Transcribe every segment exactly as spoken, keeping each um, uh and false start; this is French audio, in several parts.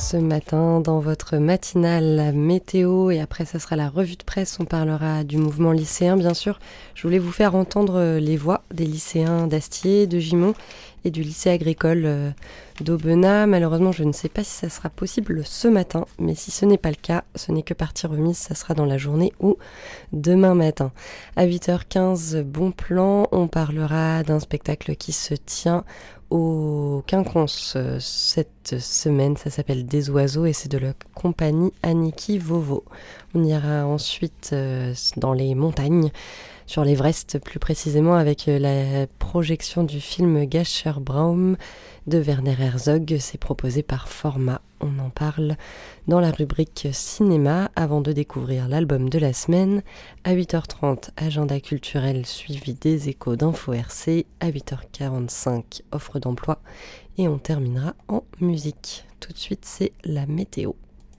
ce matin dans votre matinale météo et après ça sera la revue de presse, on parlera du mouvement lycéen bien sûr. Je voulais vous faire entendre les voix des lycéens d'Astier, de Gimont et du lycée agricole d'Aubenas. Malheureusement je ne sais pas si ça sera possible ce matin, mais si ce n'est pas le cas, ce n'est que partie remise, ça sera dans la journée ou demain matin. À huit heures quinze, bon plan, on parlera d'un spectacle qui se tient au Quinconce cette semaine, ça s'appelle Des oiseaux et c'est de la compagnie Aniki Vovo. On ira ensuite euh, dans les montagnes, sur l'Everest plus précisément, avec la projection du film Gasherbrum de Werner Herzog. C'est proposé par Format. On en parle dans la rubrique cinéma avant de découvrir l'album de la semaine. À huit heures trente, agenda culturel suivi des échos d'Info R C. À huit heures quarante-cinq, offre d'emploi. Et on terminera en musique. Tout de suite, c'est la météo.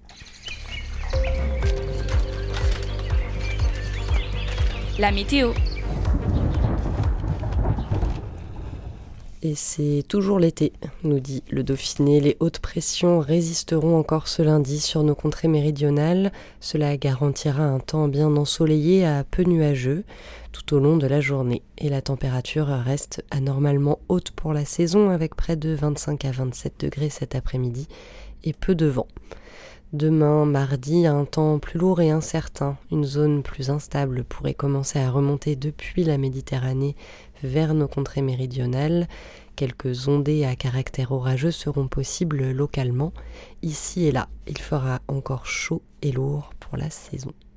La météo. Et c'est toujours l'été, nous dit le Dauphiné. Les hautes pressions résisteront encore ce lundi sur nos contrées méridionales. Cela garantira un temps bien ensoleillé à peu nuageux tout au long de la journée. Et la température reste anormalement haute pour la saison, avec près de vingt-cinq à vingt-sept degrés cet après-midi et peu de vent. Demain, mardi, un temps plus lourd et incertain. Une zone plus instable pourrait commencer à remonter depuis la Méditerranée vers nos contrées méridionales. Quelques ondées à caractère orageux seront possibles localement. Ici et là, il fera encore chaud et lourd pour la saison.